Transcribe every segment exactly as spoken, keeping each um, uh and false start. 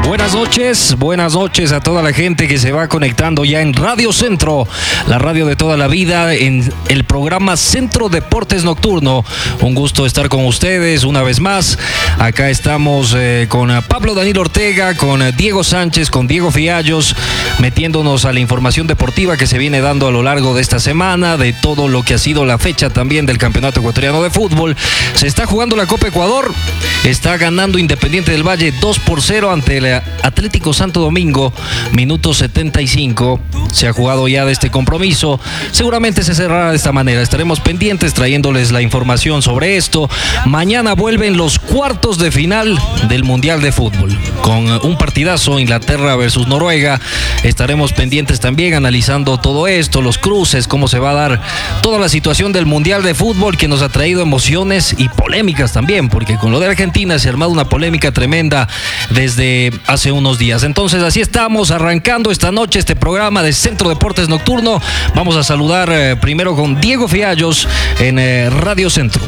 Buenas noches, buenas noches a toda la gente que se va conectando ya en Radio Centro, la radio de toda la vida, en el programa Centro Deportes Nocturno. Un gusto estar con ustedes una vez más. Acá estamos eh, con Pablo Daniel Ortega, con Diego Sánchez, con Diego Fiallos, metiéndonos a la información deportiva que se viene dando a lo largo de esta semana, de todo lo que ha sido la fecha también del Campeonato Ecuatoriano de Fútbol. Se está jugando la Copa Ecuador, está ganando Independiente del Valle dos por cero ante el Atlético Santo Domingo, minuto setenta y cinco. Se ha jugado ya de este compromiso. Seguramente se cerrará de esta manera. Estaremos pendientes trayéndoles la información sobre esto. Mañana vuelven los cuartos de final del Mundial de Fútbol con un partidazo, Inglaterra versus Noruega. Estaremos pendientes también analizando todo esto, los cruces, cómo se va a dar toda la situación del Mundial de Fútbol, que nos ha traído emociones y polémicas también, porque con lo de Argentina se ha armado una polémica tremenda desde hace unos días. Entonces así estamos arrancando esta noche este programa de Centro Deportes Nocturno. Vamos a saludar eh, primero con Diego Fiallos en eh, Radio Centro.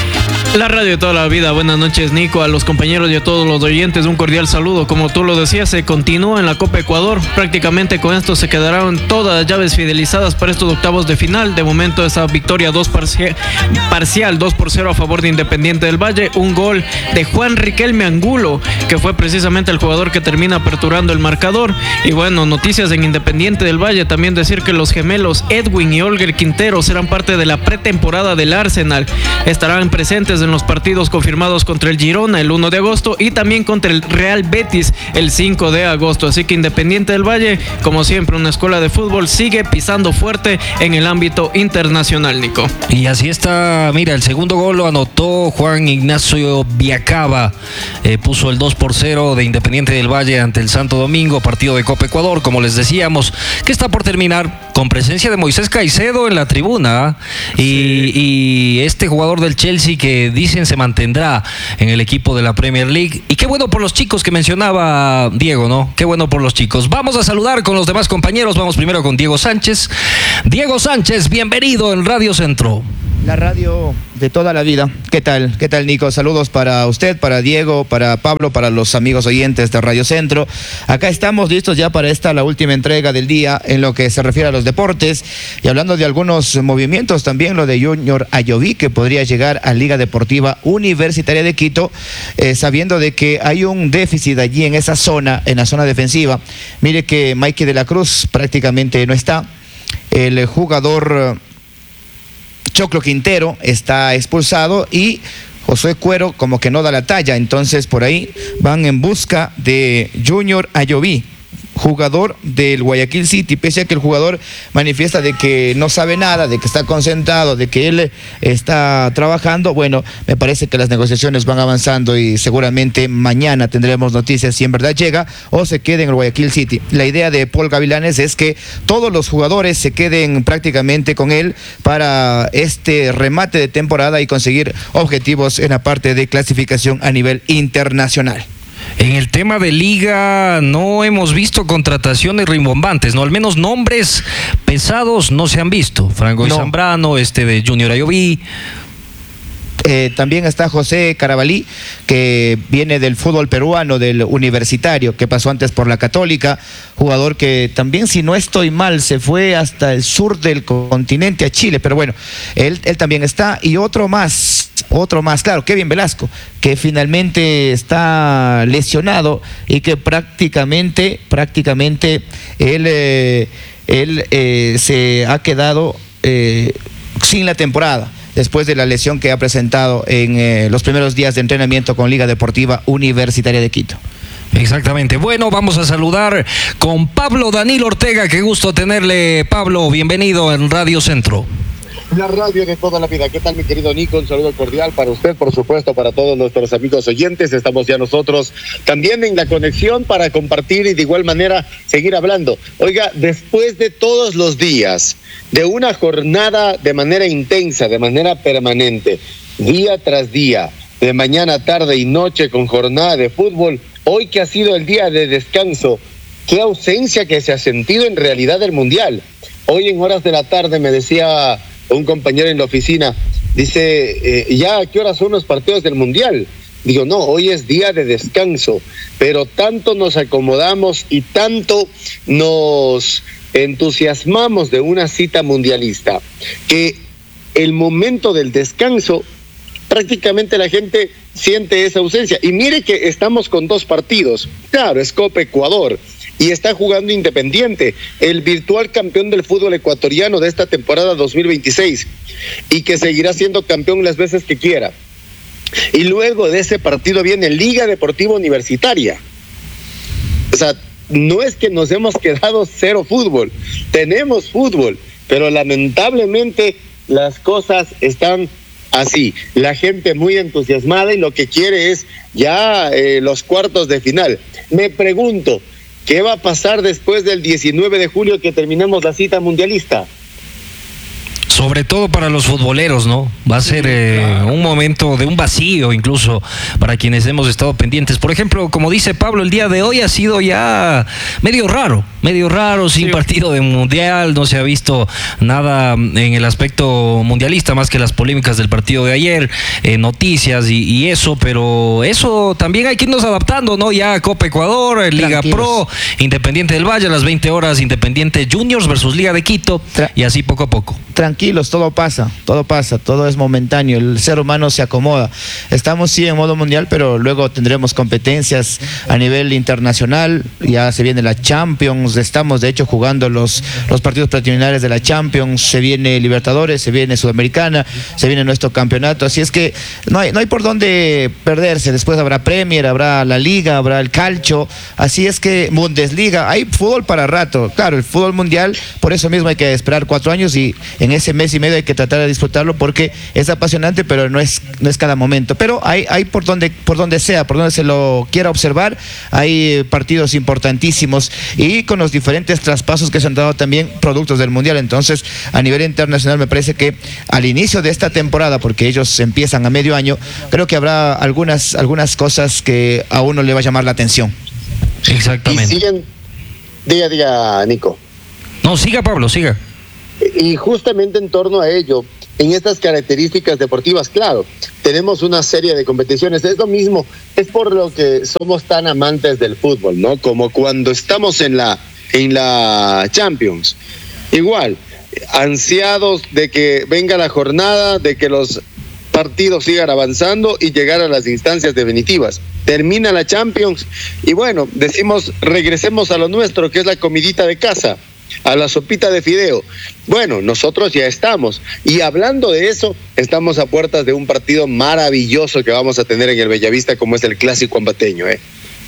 La radio de toda la vida. Buenas noches, Nico, a los compañeros y a todos los oyentes, un cordial saludo. Como tú lo decías, se continúa en la Copa Ecuador. Prácticamente con esto se quedarán todas las llaves fidelizadas para estos octavos de final. De momento esa victoria dos parcial, parcial dos por cero a favor de Independiente del Valle. Un gol de Juan Riquelme Angulo, que fue precisamente el jugador que termina aperturando el marcador. Y bueno, noticias en Independiente del Valle. También decir que los gemelos Edwin y Olger Quintero serán parte de la pretemporada del Arsenal. Estarán presentes en los partidos confirmados contra el Girona el uno de agosto y también contra el Real Betis el cinco de agosto. Así que Independiente del Valle, como siempre, una escuela de fútbol, sigue pisando fuerte en el ámbito internacional, Nico. Y así está, mira, el segundo gol lo anotó Juan Ignacio Viacaba, eh, puso el dos por cero de Independiente del Valle ante el Santo Domingo, partido de Copa Ecuador, como les decíamos, que está por terminar con presencia de Moisés Caicedo en la tribuna, y, sí. y este jugador del Chelsea que dicen se mantendrá en el equipo de la Premier League. Y qué bueno por los chicos que mencionaba Diego, ¿no? Qué bueno por los chicos. Vamos a saludar con los demás compañeros. Vamos primero con Diego Sánchez. Diego Sánchez, bienvenido en Radio Centro. La radio de toda la vida. ¿Qué tal? ¿Qué tal, Nico? Saludos para usted, para Diego, para Pablo, para los amigos oyentes de Radio Centro. Acá estamos listos ya para esta, la última entrega del día en lo que se refiere a los deportes. Y hablando de algunos movimientos, también lo de Junior Ayoví, que podría llegar a Liga Deportiva Universitaria de Quito, eh, sabiendo de que hay un déficit allí en esa zona, en la zona defensiva. Mire que Mikey de la Cruz prácticamente no está. El jugador Choclo Quintero está expulsado y Josué Cuero como que no da la talla. Entonces por ahí van en busca de Junior Ayoví, jugador del Guayaquil City, pese a que el jugador manifiesta de que no sabe nada, de que está concentrado, de que él está trabajando. Bueno, me parece que las negociaciones van avanzando y seguramente mañana tendremos noticias si en verdad llega o se quede en el Guayaquil City. La idea de Paul Gavilanes es que todos los jugadores se queden prácticamente con él para este remate de temporada y conseguir objetivos en la parte de clasificación a nivel internacional. En el tema de liga no hemos visto contrataciones rimbombantes, no, al menos nombres pesados no se han visto. Franco no. Zambrano, este de Junior Ayoví. Eh, también está José Carabalí, que viene del fútbol peruano, del Universitario, que pasó antes por la Católica, jugador que también, si no estoy mal, se fue hasta el sur del continente, a Chile, pero bueno, él, él también está. Y otro más, otro más, claro, Kevin Velasco, que finalmente está lesionado y que prácticamente, prácticamente él, eh, él eh, se ha quedado eh, sin la temporada, después de la lesión que ha presentado en eh, los primeros días de entrenamiento con Liga Deportiva Universitaria de Quito. Exactamente. Bueno, vamos a saludar con Pablo Daniel Ortega. Qué gusto tenerle, Pablo. Bienvenido en Radio Centro. La radio de toda la vida. ¿Qué tal, mi querido Nico? Un saludo cordial para usted, por supuesto, para todos nuestros amigos oyentes. Estamos ya nosotros también en la conexión para compartir y de igual manera seguir hablando. Oiga, después de todos los días, de una jornada de manera intensa, de manera permanente, día tras día, de mañana, tarde y noche con jornada de fútbol, hoy que ha sido el día de descanso, qué ausencia que se ha sentido en realidad del Mundial. Hoy en horas de la tarde me decía un compañero en la oficina, dice, eh, ya a qué horas son los partidos del Mundial. Digo, no, hoy es día de descanso, pero tanto nos acomodamos y tanto nos entusiasmamos de una cita mundialista que el momento del descanso prácticamente la gente siente esa ausencia. Y mire que estamos con dos partidos. Claro, es Copa Ecuador y está jugando Independiente, el virtual campeón del fútbol ecuatoriano de esta temporada dos mil veintiséis, y que seguirá siendo campeón las veces que quiera. Y luego de ese partido viene Liga Deportiva Universitaria. O sea, no es que nos hemos quedado cero fútbol, tenemos fútbol, pero lamentablemente las cosas están así. La gente muy entusiasmada y lo que quiere es ya eh, los cuartos de final. Me pregunto, ¿qué va a pasar después del diecinueve de julio que terminamos la cita mundialista? Sobre todo para los futboleros, ¿no? Va a ser eh, un momento de un vacío incluso para quienes hemos estado pendientes. Por ejemplo, como dice Pablo, el día de hoy ha sido ya medio raro, medio raro, sin sí. partido de mundial, no se ha visto nada en el aspecto mundialista más que las polémicas del partido de ayer, eh, noticias y, y eso, pero eso también hay que irnos adaptando, ¿no? Ya Copa Ecuador, Liga Tranquilos. Pro, Independiente del Valle a las veinte horas, Independiente Juniors versus Liga de Quito, Tra- y así poco a poco. Tranquilos, todo pasa, todo pasa, todo es momentáneo, el ser humano se acomoda. Estamos sí en modo mundial, pero luego tendremos competencias a nivel internacional, ya se viene la Champions, estamos de hecho jugando los, los partidos preliminares de la Champions, se viene Libertadores, se viene Sudamericana, se viene nuestro campeonato, así es que no hay, no hay por dónde perderse. Después habrá Premier, habrá la Liga, habrá el Calcio, así es que Bundesliga, hay fútbol para rato. Claro, el fútbol mundial, por eso mismo hay que esperar cuatro años y en ese mes y medio hay que tratar de disfrutarlo porque es apasionante, pero no es, no es cada momento. Pero hay, hay por donde, por donde sea, por donde se lo quiera observar, hay partidos importantísimos y con los diferentes traspasos que se han dado también productos del mundial. Entonces, a nivel internacional me parece que al inicio de esta temporada, porque ellos empiezan a medio año, creo que habrá algunas, algunas cosas que a uno le va a llamar la atención. Exactamente. Y siguen, diga, diga, Nico. No, siga Pablo, siga. Y justamente en torno a ello, en estas características deportivas, claro, tenemos una serie de competiciones. Es lo mismo, es por lo que somos tan amantes del fútbol, ¿no? Como cuando estamos en la, en la Champions. Igual, ansiados de que venga la jornada, de que los partidos sigan avanzando y llegar a las instancias definitivas. Termina la Champions y bueno, decimos, regresemos a lo nuestro, que es la comidita de casa, a la sopita de fideo. Bueno, nosotros ya estamos. Y hablando de eso, estamos a puertas de un partido maravilloso que vamos a tener en el Bellavista, como es el Clásico Ambateño, ¿eh?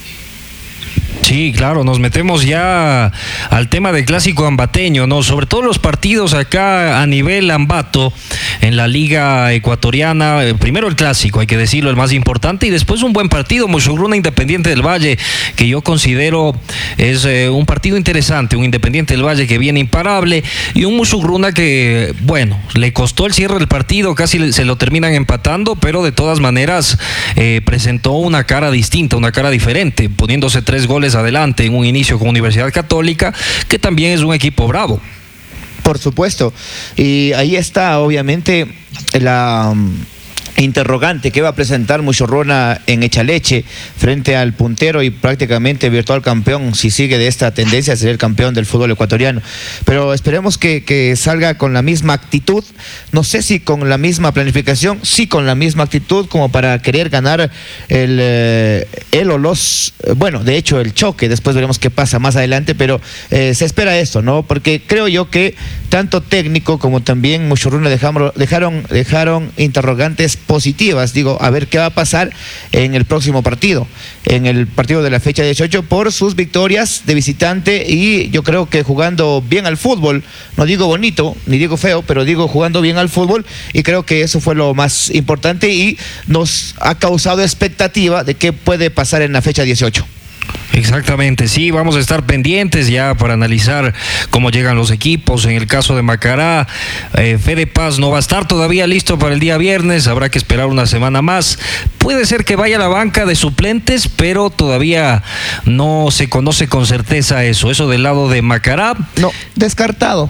Sí, claro, nos metemos ya al tema del Clásico Ambateño, ¿no? Sobre todo los partidos acá a nivel Ambato, en la Liga Ecuatoriana. Primero el Clásico, hay que decirlo, el más importante, y después un buen partido, Muchugruna Independiente del Valle, que yo considero es eh, un partido interesante, un Independiente del Valle que viene imparable, y un Muchugruna que, bueno, le costó el cierre del partido, casi se lo terminan empatando, pero de todas maneras eh, presentó una cara distinta, una cara diferente, poniéndose tres goles adelante en un inicio con Universidad Católica, que también es un equipo bravo. Por supuesto, y ahí está obviamente la um, interrogante que va a presentar Muchugruna en Echaleche frente al puntero y prácticamente virtual campeón. Si sigue de esta tendencia, sería el campeón del fútbol ecuatoriano, pero esperemos que, que salga con la misma actitud, no sé si con la misma planificación, sí con la misma actitud como para querer ganar el, eh, el o los, eh, bueno, de hecho el choque, después veremos qué pasa más adelante, pero eh, se espera esto, ¿no? Porque creo yo que tanto técnico como también Muchugruna dejaron, dejaron, dejaron interrogantes positivas, digo, a ver qué va a pasar en el próximo partido, en el partido de la fecha dieciocho, por sus victorias de visitante, y yo creo que jugando bien al fútbol, no digo bonito, ni digo feo, pero digo jugando bien al fútbol, y creo que eso fue lo más importante y nos ha causado expectativa de qué puede pasar en la fecha dieciocho. Exactamente, sí, vamos a estar pendientes ya para analizar cómo llegan los equipos. En el caso de Macará, eh, Fede Paz no va a estar todavía listo para el día viernes, habrá que esperar una semana más. Puede ser que vaya a la banca de suplentes, pero todavía no se conoce con certeza eso. Eso del lado de Macará. No, descartado.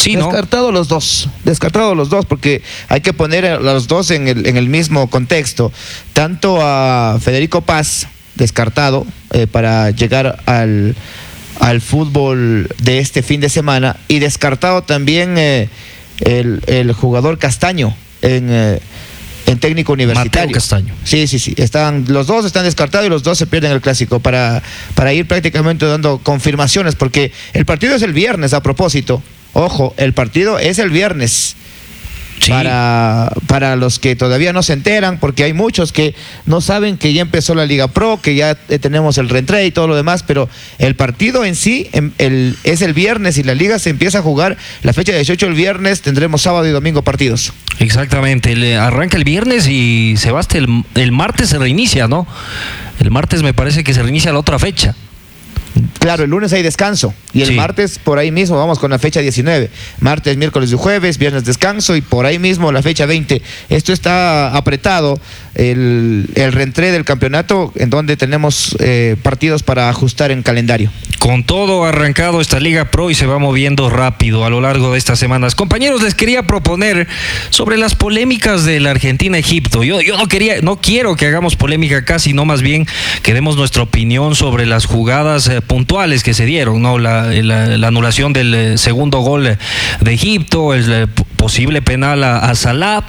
Sí, ¿no? Descartado los dos, descartado los dos, porque hay que poner a los dos en el, en el mismo contexto. Tanto a Federico Paz, descartado, eh, para llegar al, al fútbol de este fin de semana, y descartado también eh, el, el jugador Castaño en... Eh, en técnico universitario. Mateo Castaño. Sí, sí, sí. Están, los dos están descartados y los dos se pierden el clásico para, para ir prácticamente dando confirmaciones, porque el partido es el viernes, a propósito. Ojo, el partido es el viernes. Sí. Para, para los que todavía no se enteran, porque hay muchos que no saben que ya empezó la Liga Pro, que ya tenemos el reentré y todo lo demás, pero el partido en sí el, el, es el viernes y la Liga se empieza a jugar la fecha dieciocho el viernes, tendremos sábado y domingo partidos. Exactamente, le arranca el viernes y se va hasta el, el martes se reinicia, ¿no? El martes me parece que se reinicia la otra fecha. Claro, el lunes hay descanso y el sí. martes por ahí mismo vamos con la fecha diecinueve. Martes, miércoles y jueves, viernes descanso y por ahí mismo la fecha veinte. Esto está apretado, el, el reentré del campeonato, en donde tenemos eh, partidos para ajustar en calendario. Con todo arrancado esta Liga Pro y se va moviendo rápido a lo largo de estas semanas. Compañeros, les quería proponer sobre las polémicas de la Argentina-Egipto. Yo, yo no quería, no quiero que hagamos polémica acá, sino más bien que demos nuestra opinión sobre las jugadas eh, puntuales que se dieron, ¿no? La, la, la anulación del segundo gol de Egipto, el, el posible penal a, a Salah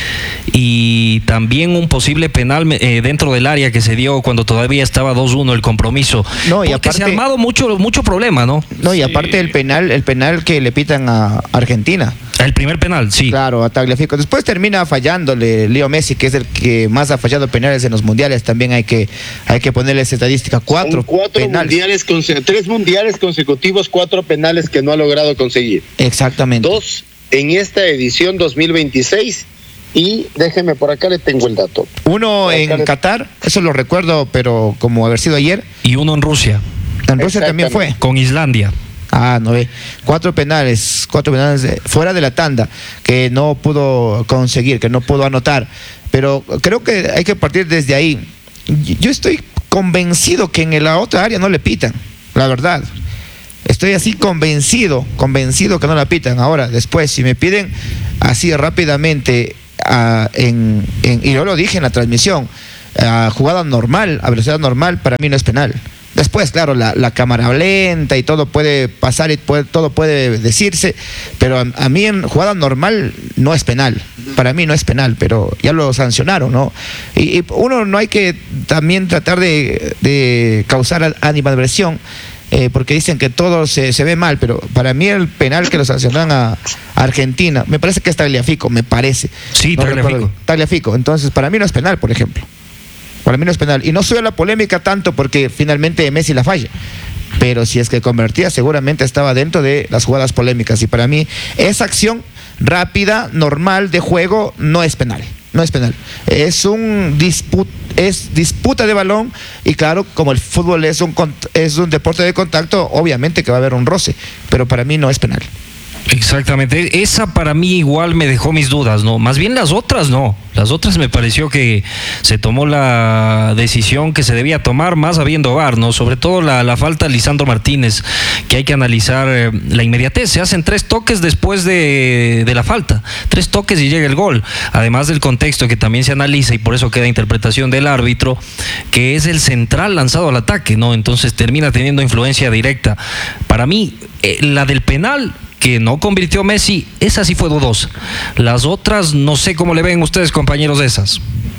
y también un posible penal eh, dentro del área que se dio cuando todavía estaba dos uno el compromiso. No, y porque aparte, se ha armado mucho, mucho problema, ¿no? No, y sí. aparte el penal, el penal que le pitan a Argentina. El primer penal, sí. Claro, a Tagliafico. Después termina fallándole Leo Messi, que es el que más ha fallado penales en los mundiales. También hay que, hay que ponerle esa estadística. Cuatro, cuatro penales. Mundiales, tres mundiales consecutivos, cuatro penales que no ha logrado conseguir. Exactamente. Dos en esta edición dos mil veintiséis. Y déjeme, por acá le tengo el dato. Uno en le... Qatar, eso lo recuerdo, pero como haber sido ayer. Y uno en Rusia. En Rusia también fue. Con Islandia. Ah, no ve. Cuatro penales, cuatro penales de, fuera de la tanda, que no pudo conseguir, que no pudo anotar. Pero creo que hay que partir desde ahí. Yo estoy convencido que en la otra área no le pitan, la verdad. Estoy así convencido, convencido que no la pitan. Ahora, después, si me piden así rápidamente, uh, en, en, y yo lo dije en la transmisión, uh, jugada normal, a velocidad normal, para mí no es penal. Después, claro, la, la cámara lenta y todo puede pasar y puede, todo puede decirse, pero a, a mí en jugada normal no es penal. Para mí no es penal, pero ya lo sancionaron, ¿no? Y, y uno no hay que también tratar de, de causar animadversión, eh, porque dicen que todo se, se ve mal, pero para mí el penal que lo sancionan a, a Argentina, me parece que es Tagliafico, me parece. Sí, no Tagliafico. Tagliafico. Entonces, para mí no es penal, por ejemplo. Para mí no es penal. Y no sube la polémica tanto porque finalmente Messi la falla. Pero si es que convertía, seguramente estaba dentro de las jugadas polémicas. Y para mí, esa acción rápida, normal de juego, no es penal. No es penal. Es un disputa, es disputa de balón. Y claro, como el fútbol es un, es un deporte de contacto, obviamente que va a haber un roce. Pero para mí no es penal. Exactamente, esa para mí igual me dejó mis dudas, ¿no? Más bien las otras no, las otras me pareció que se tomó la decisión que se debía tomar más habiendo V A R, ¿no? Sobre todo la, la falta de Lisandro Martínez, que hay que analizar eh, la inmediatez, se hacen tres toques después de, de la falta, tres toques y llega el gol, además del contexto que también se analiza y por eso queda interpretación del árbitro, que es el central lanzado al ataque, ¿no? Entonces termina teniendo influencia directa. Para mí, eh, la del penal que no convirtió Messi, esa sí fue dudosa. Las otras, no sé cómo le ven ustedes, compañeros, de esas.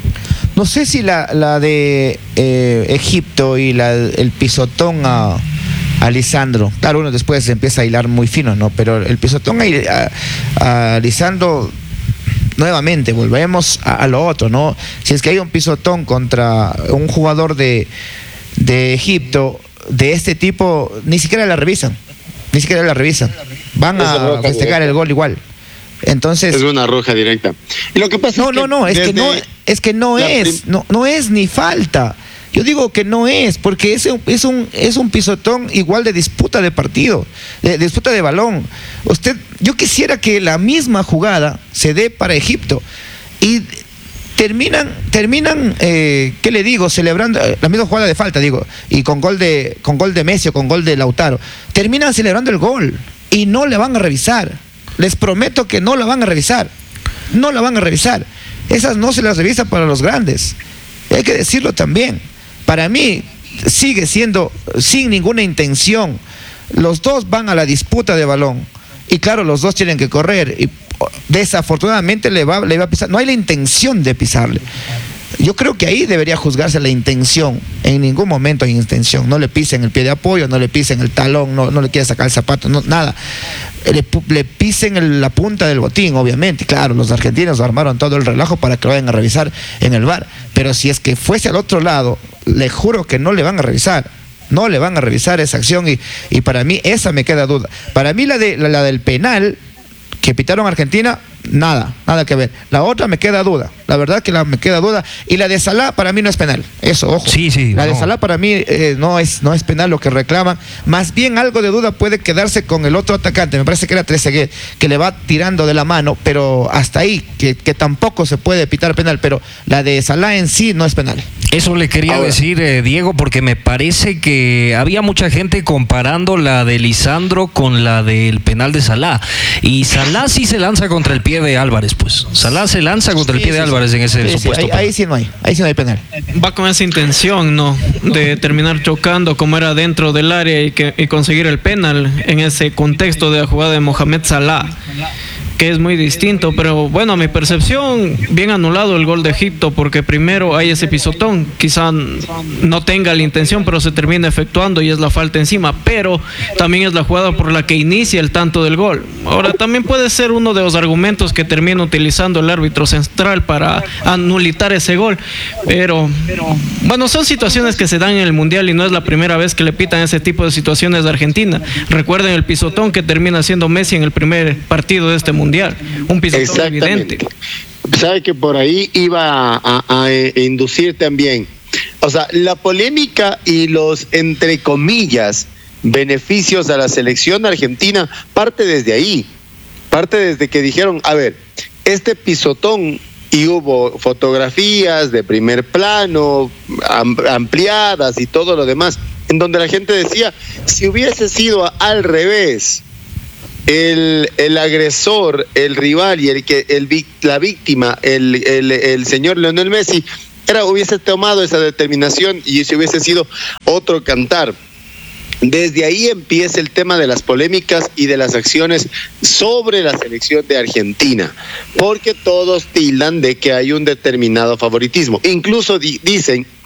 No sé si la, la de eh, Egipto y la, el pisotón a, a Lisandro, claro, uno después se empieza a hilar muy fino, ¿no? Pero el pisotón a, a, a Lisandro, nuevamente, volvemos a, a lo otro, ¿no? Si es que hay un pisotón contra un jugador de, de Egipto, de este tipo, ni siquiera la revisan. Ni siquiera la revisan. Van a festejar el gol igual. Entonces. Es una roja directa. Y lo que pasa no, es que no, no, es que no, es que no es, no, no es ni falta. Yo digo que no es, porque es un, es un, es un pisotón igual de disputa de partido, de, de disputa de balón. Usted, yo quisiera que la misma jugada se dé para Egipto y terminan, terminan, eh, ¿qué le digo? Celebrando eh, la misma jugada de falta, digo, y con gol de, con gol de Messi o con gol de Lautaro, terminan celebrando el gol y no le van a revisar. les prometo que no la van a revisar, no la van a revisar. Esas no se las revisa para los grandes, hay que decirlo también. Para mí sigue siendo sin ninguna intención. Los dos van a la disputa de balón y claro, los dos tienen que correr y desafortunadamente le va, le va a pisar. No hay la intención de pisarle. Yo creo que ahí debería juzgarse la intención. En ningún momento hay intención. No le pisen el pie de apoyo, no le pisen el talón, no, no le quiere sacar el zapato, no, nada. Le, le pisen el, la punta del botín, obviamente. Claro, los argentinos armaron todo el relajo para que lo vayan a revisar en el V A R. Pero si es que fuese al otro lado, le juro que no le van a revisar. No le van a revisar esa acción y, y para mí esa me queda duda. Para mí la, de, la, la del penal que pitaron a Argentina, nada, nada que ver. La otra me queda duda, la verdad que la, me queda duda. Y la de Salah para mí no es penal, eso, ojo. Sí, sí. La no. de Salah para mí eh, no, es, no es penal lo que reclaman. Más bien algo de duda puede quedarse con el otro atacante, me parece que era Trezeguet, que le va tirando de la mano, pero hasta ahí, que, que tampoco se puede pitar penal. Pero la de Salah en sí no es penal. Eso le quería Ahora. decir, eh, Diego, porque me parece que había mucha gente comparando la de Lisandro con la del penal de Salah. Y Salah sí se lanza contra el pie de Álvarez, pues. Salah se lanza contra el Sí, pie de sí, Álvarez sí. en ese Sí, sí, supuesto ahí, penal. ahí sí no hay, ahí sí no hay penal. Va con esa intención, ¿no? De terminar chocando como era dentro del área y, que, y conseguir el penal en ese contexto de la jugada de Mohamed Salah, que es muy distinto. Pero bueno, a mi percepción, bien anulado el gol de Egipto, porque primero hay ese pisotón, quizá no tenga la intención, pero se termina efectuando y es la falta encima, pero también es la jugada por la que inicia el tanto del gol. Ahora, también puede ser uno de los argumentos que termina utilizando el árbitro central para anulitar ese gol, pero bueno, son situaciones que se dan en el Mundial y no es la primera vez que le pitan ese tipo de situaciones de Argentina. Recuerden el pisotón que termina haciendo Messi en el primer partido de este Mundial. Un pisotón evidente. Sabe que por ahí iba a, a, a inducir también. O sea, la polémica y los, entre comillas, beneficios a la selección argentina parte desde ahí. Parte desde que dijeron, a ver, este pisotón, y hubo fotografías de primer plano, am, ampliadas y todo lo demás, en donde la gente decía, si hubiese sido al revés, El, el agresor, el rival y el que el la víctima, el, el, el señor Lionel Messi, era, hubiese tomado esa determinación y si hubiese sido otro cantar. Desde ahí empieza el tema de las polémicas y de las acciones sobre la selección de Argentina, porque todos tildan de que hay un determinado favoritismo. Incluso di, dicen